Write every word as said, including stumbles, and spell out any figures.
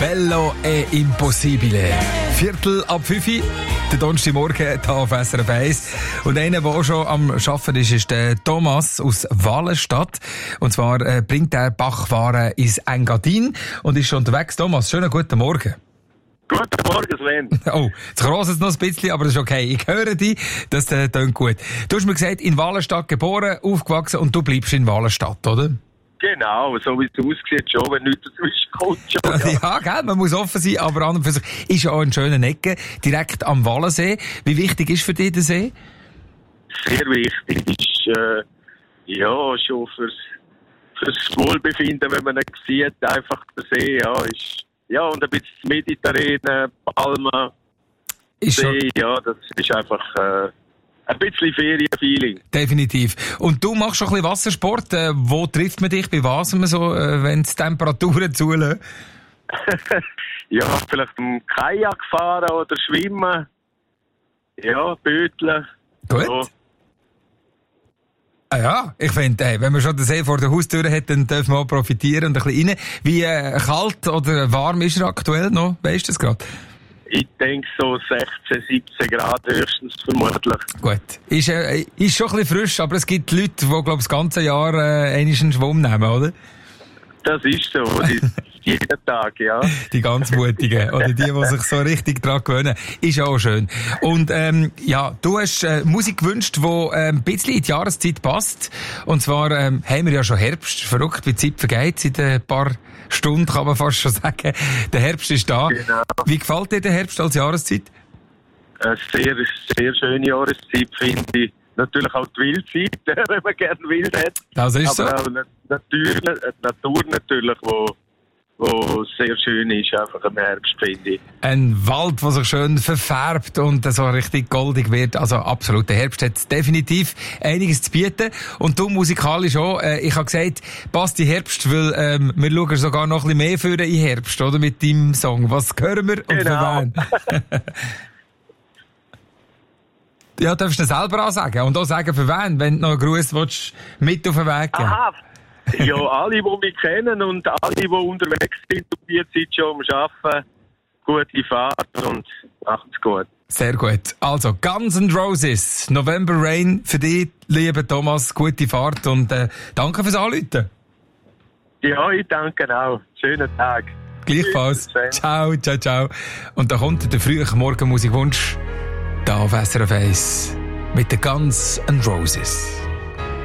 Bello e Impossibile. Viertel ab fünf, der Donnerstagmorgen hier auf S R F eins. Und einer, der auch schon am Arbeiten ist, ist der Thomas aus Wallenstadt. Und zwar äh, bringt er Backwaren ins Engadin und ist schon unterwegs. Thomas, schönen guten Morgen. Guten Morgen, Sven. Oh, jetzt kross es noch ein bisschen, aber das ist okay. Ich höre dich, das äh, klingt gut. Du hast mir gesagt, in Wallenstadt geboren, aufgewachsen und du bleibst in Wallenstadt, oder? Genau, so wie es aussieht schon, wenn nichts dazwischen kommt. Schon, ja, ja gell, man muss offen sein, aber an und für sich ist ja auch eine schöne Ecke, direkt am Wallensee. Wie wichtig ist für dich der See? Sehr wichtig. Ist, äh, ja, schon fürs, fürs Wohlbefinden, wenn man ihn sieht, einfach der See, ja, ist, ja, und ein bisschen Mediterranean, Palmen, ist See, schon... ja, das ist einfach, äh, ein bisschen Ferienfeeling. Definitiv. Und du machst schon ein bisschen Wassersport. Äh, wo trifft man dich? Bei was man so, äh, wenn die Temperaturen zulassen? Ja, vielleicht im Kajak fahren oder schwimmen. Ja, Böteln. Gut. So. Ah ja, ich finde, hey, wenn man schon den See vor der Haustür hat, dann dürfen wir auch profitieren und ein bisschen rein. Wie äh, kalt oder warm ist er aktuell noch? Weißt du das gerade? Ich denke so sechzehn, siebzehn Grad höchstens vermutlich. Gut. Ist, äh, ist schon ein bisschen frisch, aber es gibt Leute, die, glaube ich, das ganze Jahr äh, einmal einen Schwamm nehmen, oder? Das ist so. Das ist jeden Tag, ja. Die ganz Mutigen. Oder die, die sich so richtig dran gewöhnen. Ist auch schön. Und, ähm, ja, du hast äh, Musik gewünscht, die äh, ein bisschen in die Jahreszeit passt. Und zwar ähm, haben wir ja schon Herbst. Verrückt, wie die Zeit vergeht. Seit ein paar Stunden kann man fast schon sagen. Der Herbst ist da. Genau. Wie gefällt dir der Herbst als Jahreszeit? Eine sehr, sehr schöne Jahreszeit, finde ich. Natürlich auch die Wildzeit, wenn man gerne wild hat. Das ist aber so. auch Natur, die Natur natürlich, wo, wo sehr schön ist, einfach im Herbst, finde ich. Ein Wald, der sich schön verfärbt und so richtig goldig wird. Also absolut, der Herbst hat definitiv einiges zu bieten. Und du musikalisch auch. Äh, ich habe gesagt, passt die Herbst, weil ähm, wir schauen sogar noch ein bisschen mehr für den Herbst, oder? Mit deinem Song. Was hören wir und Genau. für wen? Ja, darfst du selber auch sagen. Und auch sagen, für wen, wenn du noch einen Gruß willst, mit auf den Weg geben. Aha. Ja, alle, die mich kennen und alle, die unterwegs sind und die Zeit schon am Arbeiten, gute Fahrt und macht's gut. Sehr gut. Also, Guns N' Roses, November Rain, für dich, lieber Thomas, gute Fahrt und äh, danke fürs Anrufen. Ja, ich danke auch. Schönen Tag. Gleichfalls. Tschüss. Ciao, ciao, ciao. Und da kommt der frühe Morgenmusikwunsch da auf S R F eins mit den Guns N' Roses.